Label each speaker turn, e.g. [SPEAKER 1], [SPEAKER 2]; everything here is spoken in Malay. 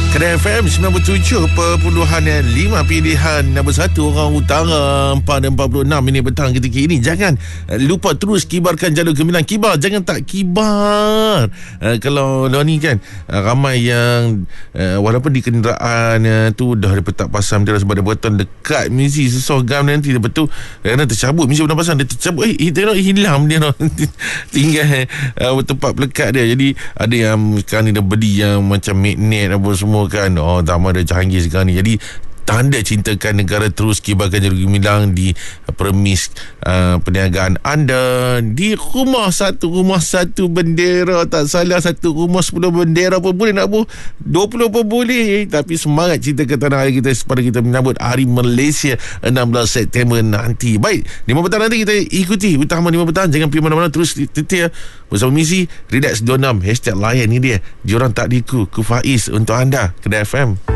[SPEAKER 1] Kedai FM 97.5 pilihan nombor 1 orang utara 4.46 minit petang ketika ini. Jangan lupa terus kibarkan jalur gemilang. Kibar, jangan tak kibar. Kalau ni kan ramai yang walaupun di kenderaan tu dah ada petak pasang dia sebab dia berton dekat misi susah gam nanti lepas tu kerana tercabut misi petak pasang dia tercabut tengok hilang dia tinggal tempat pelekat dia. Jadi ada yang sekarang ni dah beli yang macam magnet apa semua kan. Zaman dah canggih sekarang ni. Jadi tanda cintakan negara, terus kibarkan jalur gemilang di premis perniagaan anda. Di rumah satu bendera, tak salah, satu rumah 10 bendera pun boleh, nak 20 pun boleh. Tapi semangat cinta ke tanah air kita pada kita menyambut Hari Malaysia 16 September nanti. Baik, 5 petang nanti kita ikuti utama 5 petang. Jangan pergi mana-mana, terus setia bersama misi Relax 26 #Layan ni dia. Diorang tak diku Faiz untuk anda. Kedai FM.